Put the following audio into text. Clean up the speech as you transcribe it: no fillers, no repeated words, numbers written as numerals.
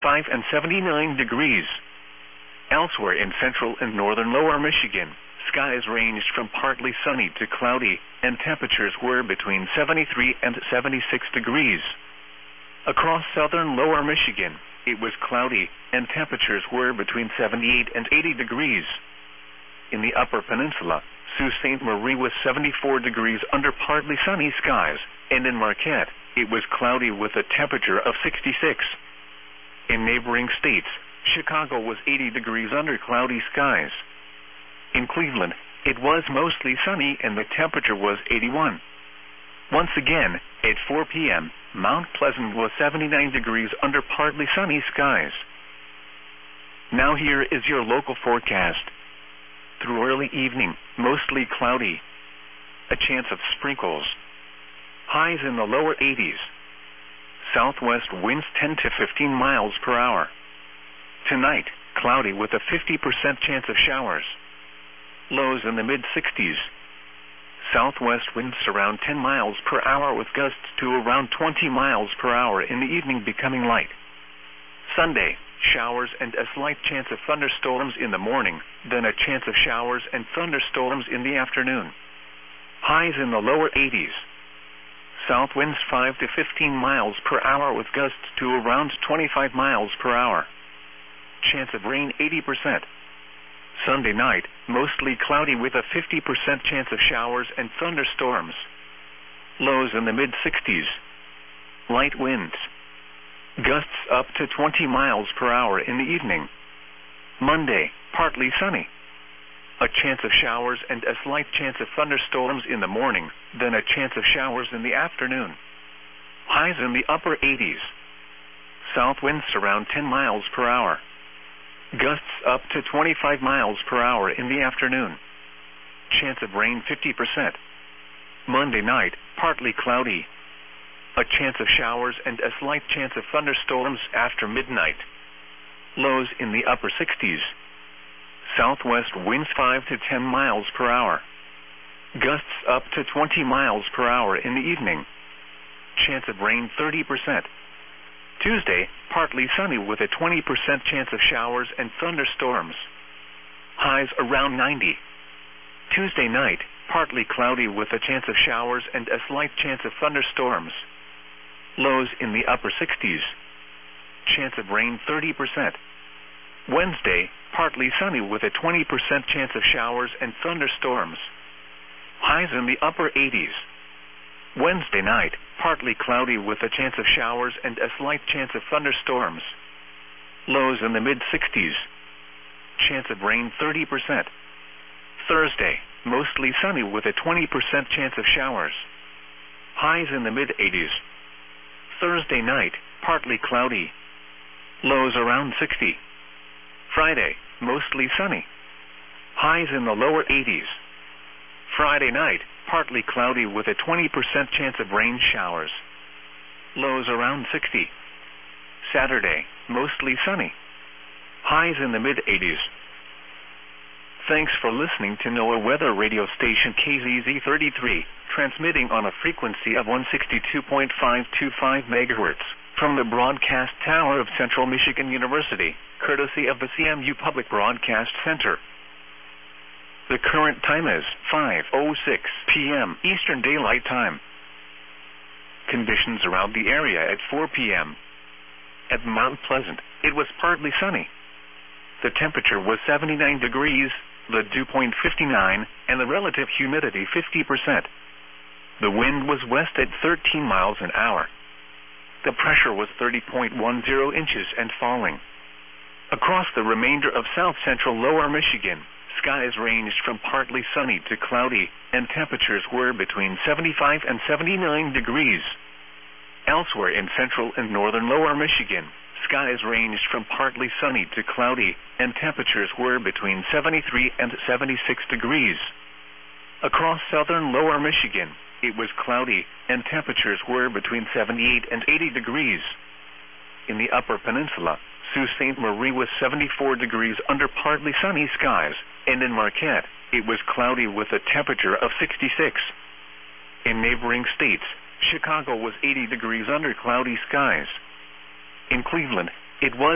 75 and 79 degrees. Elsewhere in central and northern lower Michigan, skies ranged from partly sunny to cloudy, and temperatures were between 73 and 76 degrees. Across southern lower Michigan, it was cloudy, and temperatures were between 78 and 80 degrees. In the upper peninsula, Sault Ste. Marie was 74 degrees under partly sunny skies, and in Marquette, it was cloudy with a temperature of 66. In neighboring states, Chicago was 80 degrees under cloudy skies. In Cleveland, it was mostly sunny and the temperature was 81. Once again, at 4 p.m., Mount Pleasant was 79 degrees under partly sunny skies. Now here is your local forecast. Through early evening, mostly cloudy. A chance of sprinkles. Highs in the lower 80s. Southwest winds 10 to 15 miles per hour. Tonight, cloudy with a 50% chance of showers. Lows in the mid-60s. Southwest winds around 10 miles per hour with gusts to around 20 miles per hour in the evening becoming light. Sunday, showers and a slight chance of thunderstorms in the morning, then a chance of showers and thunderstorms in the afternoon. Highs in the lower 80s. South winds 5 to 15 miles per hour with gusts to around 25 miles per hour. Chance of rain 80%. Sunday night, mostly cloudy with a 50% chance of showers and thunderstorms. Lows in the mid-60s. Light winds. Gusts up to 20 miles per hour in the evening. Monday, partly sunny. A chance of showers and a slight chance of thunderstorms in the morning, then a chance of showers in the afternoon. Highs in the upper 80s. South winds around 10 miles per hour. Gusts up to 25 miles per hour in the afternoon. Chance of rain 50%. Monday night, partly cloudy. A chance of showers and a slight chance of thunderstorms after midnight. Lows in the upper 60s. Southwest winds 5 to 10 miles per hour. Gusts up to 20 miles per hour in the evening. Chance of rain 30%. Tuesday, partly sunny with a 20% chance of showers and thunderstorms. Highs around 90. Tuesday night, partly cloudy with a chance of showers and a slight chance of thunderstorms. Lows in the upper 60s. Chance of rain 30%. Wednesday, partly sunny with a 20% chance of showers and thunderstorms. Highs in the upper 80s. Wednesday night, partly cloudy with a chance of showers and a slight chance of thunderstorms. Lows in the mid-60s. Chance of rain 30%. Thursday, mostly sunny with a 20% chance of showers. Highs in the mid-80s. Thursday night, partly cloudy. Lows around 60. Friday, mostly sunny. Highs in the lower 80s. Friday night, partly cloudy with a 20% chance of rain showers. Lows around 60. Saturday, mostly sunny. Highs in the mid-80s. Thanks for listening to NOAA weather radio station KZZ33, transmitting on a frequency of 162.525 MHz from the broadcast tower of Central Michigan University, courtesy of the CMU Public Broadcast Center. The current time is 5:06 p.m. Eastern Daylight Time. Conditions around the area at 4 p.m. At Mount Pleasant, it was partly sunny. The temperature was 79 degrees, the dew point 59, and the relative humidity 50%. The wind was west at 13 miles an hour. The pressure was 30.10 inches and falling. Across the remainder of south-central lower Michigan, skies ranged from partly sunny to cloudy, and temperatures were between 75 and 79 degrees. Elsewhere in central and northern lower Michigan, skies ranged from partly sunny to cloudy, and temperatures were between 73 and 76 degrees. Across southern lower Michigan, it was cloudy, and temperatures were between 78 and 80 degrees. In the upper peninsula, Sault Ste. Marie was 74 degrees under partly sunny skies, and in Marquette, it was cloudy with a temperature of 66. In neighboring states, Chicago was 80 degrees under cloudy skies. In Cleveland, it was